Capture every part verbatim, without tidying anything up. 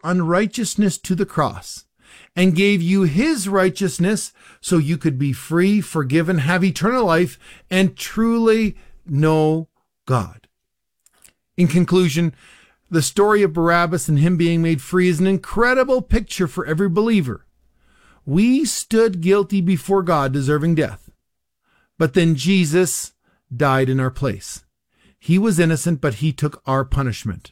unrighteousness to the cross and gave you his righteousness so you could be free, forgiven, have eternal life, and truly know God. In conclusion, the story of Barabbas and him being made free is an incredible picture for every believer. We stood guilty before God, deserving death. But then Jesus died in our place. He was innocent, but he took our punishment.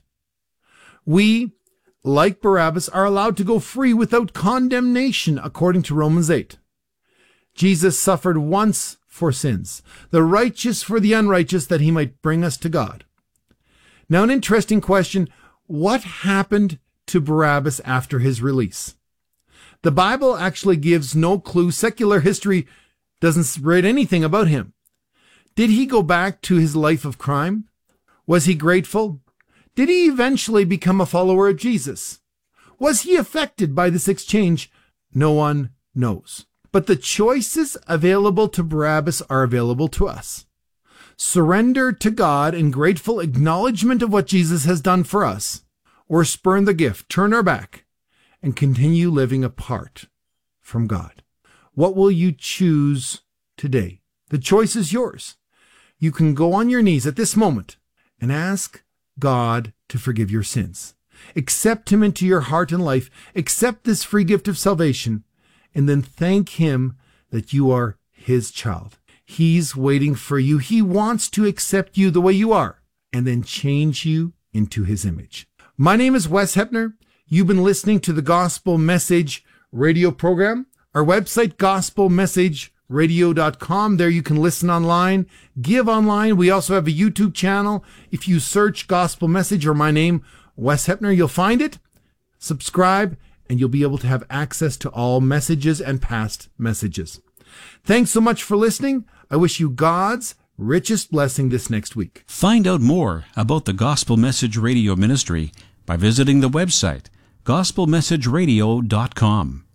We, like Barabbas, are allowed to go free without condemnation, according to Romans eight. Jesus suffered once for sins, the righteous for the unrighteous, that he might bring us to God. Now, an interesting question: what happened to Barabbas after his release? The Bible actually gives no clue. Secular history doesn't write anything about him. Did he go back to his life of crime? Was he grateful? Did he eventually become a follower of Jesus? Was he affected by this exchange? No one knows. But the choices available to Barabbas are available to us. Surrender to God in grateful acknowledgement of what Jesus has done for us, or spurn the gift, turn our back, and continue living apart from God. What will you choose today? The choice is yours. You can go on your knees at this moment and ask God to forgive your sins. Accept him into your heart and life. Accept this free gift of salvation, and then thank him that you are his child. He's waiting for you. He wants to accept you the way you are and then change you into his image. My name is Wes Hepner. You've been listening to the Gospel Message radio program. Our website, gospel message radio dot com. There you can listen online, give online. We also have a YouTube channel. If you search Gospel Message or my name, Wes Hepner, you'll find it. Subscribe, and you'll be able to have access to all messages and past messages. Thanks so much for listening. I wish you God's richest blessing this next week. Find out more about the Gospel Message Radio Ministry by visiting the website, gospel message radio dot com.